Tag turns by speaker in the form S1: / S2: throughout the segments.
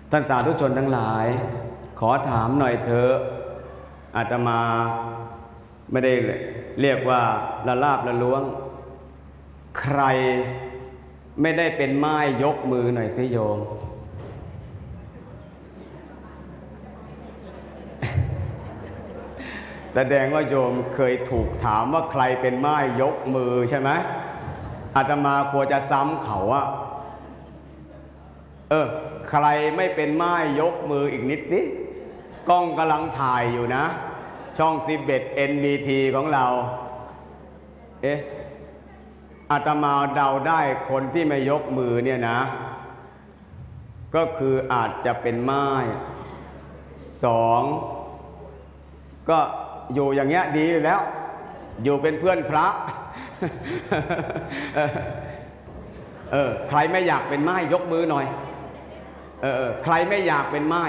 S1: ท่านสาธุชนทั้งหลายขอถามหน่อยเถอะอาตมาไม่ได้เรียกว่าละลาบละล้วงใครไม่ได้เป็นไม้ยกมือหน่อยสิโยมแสดงว่าโยมเคยถูกถามว่าใครเป็นไม้ยกมือใช่ไหมอาตมากลัวจะซ้ำเขาอะใครไม่เป็นไม้ยกมืออีกนิดนิกล้องกำลังถ่ายอยู่นะช่อง11 NBT ของเราอาตมาเดาได้คนที่ไม่ยกมือเนี่ยนะก็คืออาจจะเป็นไม้2ก็อยู่อย่างเงี้ยดีแล้วอยู่เป็นเพื่อนพระใครไม่อยากเป็นไม้ยกมือหน่อยใครไม่อยากเป็นไม้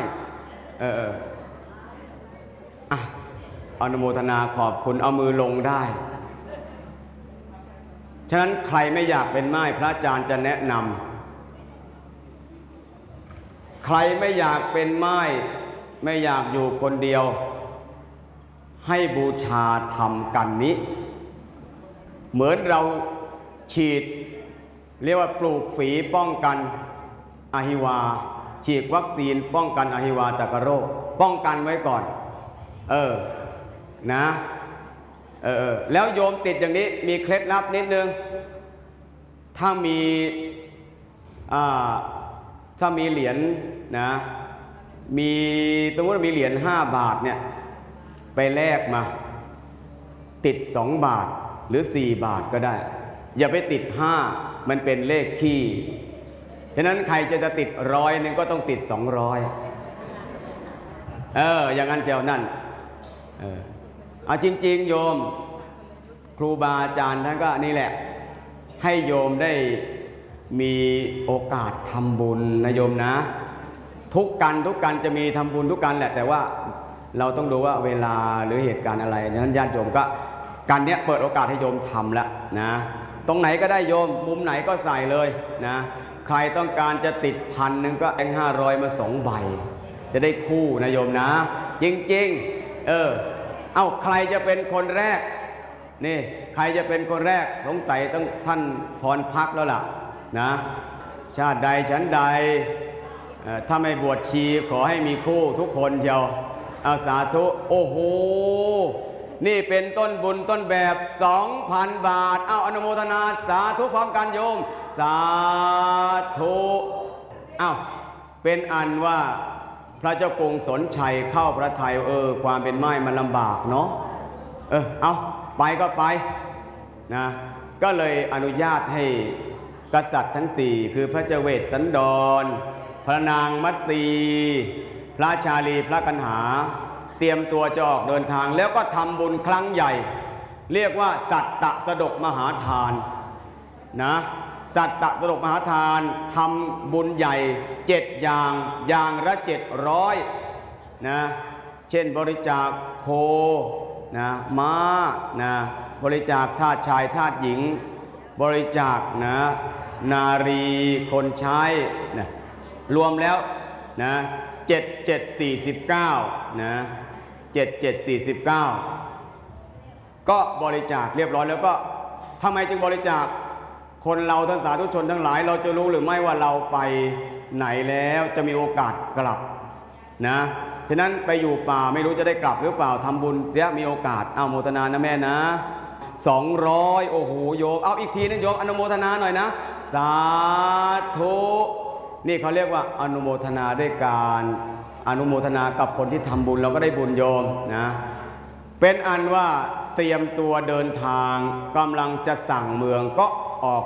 S1: อนุโมทนาขอบคุณเอามือลงได้ฉะนั้นใครไม่อยากเป็นไม้พระอาจารย์จะแนะนำใครไม่อยากเป็นไม้ไม่อยากอยู่คนเดียวให้บูชาธรรมกันนี้เหมือนเราฉีดเรียกว่าปลูกฝีป้องกันอหิวาฉีดวัคซีนป้องกันอหิวาตกโรคป้องกันไว้ก่อนนะแล้วโยมติดอย่างนี้มีเคล็ดลับนิดนึงถ้ามีเหรียญนะมีสมมติว่ามีเหรียญ5 บาทเนี่ยไปแลกมาติด2 บาทหรือ4 บาทก็ได้อย่าไปติด5มันเป็นเลขขี้ฉะนั้นใครจะติด100นึงก็ต้องติด200อย่างนั้นเจ้านั่นจริงๆโยมครูบาอาจารย์ท่านก็นี่แหละให้โยมได้มีโอกาสทำบุญนะโยมนะทุกกันจะมีทำบุญทุกกันแหละแต่ว่าเราต้องดูว่าเวลาหรือเหตุการณ์อะไรฉะนั้นญาติโยมก็การเนี้ยเปิดโอกาสให้โยมทำแล้วนะตรงไหนก็ได้โยมมุมไหนก็ใส่เลยนะใครต้องการจะติด1,000ก็แบงค์500มา2 ใบจะได้คู่นะโยมนะจริงๆใครจะเป็นคนแรกนี่ใครจะเป็นคนแรกสงสัยต้องท่านพรพักแล้วล่ะนะชาติใดชั้นใดถ้าไม่บวชชีขอให้มีคู่ทุกคนเชียวเอาสาธุโอ้โหนี่เป็นต้นบุญต้นแบบ 2,000 บาทเอาอนุโมทนาสาธุพร้อมกันโยมสาธุเป็นอันว่าพระเจ้ากรุงสนชัยเข้าพระทัยความเป็นไม้มันลำบากเนาะไปก็ไปนะก็เลยอนุญาตให้กษัตริย์ทั้ง4คือพระเจเวสสันดรพระนางมัตสีพระชาลีพระกันหาเตรียมตัวจะออกเดินทางแล้วก็ทำบุญครั้งใหญ่เรียกว่าสัตตสดกมหาทานนะสัตตสดกมหาทานทำบุญใหญ่7 อย่างละ700นะเช่นบริจาคโคนะม้านะบริจาคทาสชายทาสหญิงบริจาคนะนารีคนใช้นะรวมแล้วนะ7749นะ7749ก็บริจาคเรียบร้อยแล้วก็ทำไมจึงบริจาคคนเราท่านสาธุชนทั้งหลายเราจะรู้หรือไม่ว่าเราไปไหนแล้วจะมีโอกาสกลับนะฉะนั้นไปอยู่ป่าไม่รู้จะได้กลับหรือเปล่าทำบุญเสียมีโอกาสเอาโมทนานะแม่นะ200โอ้โหโยมเอาอีกทีนึงโยมอนุโมทนาหน่อยนะสาธุนี่เขาเรียกว่าอนุโมทนาด้วยการอนุโมทนากับคนที่ทำบุญเราก็ได้บุญโยมนะเป็นอันว่าเตรียมตัวเดินทางกำลังจะสั่งเมืองก็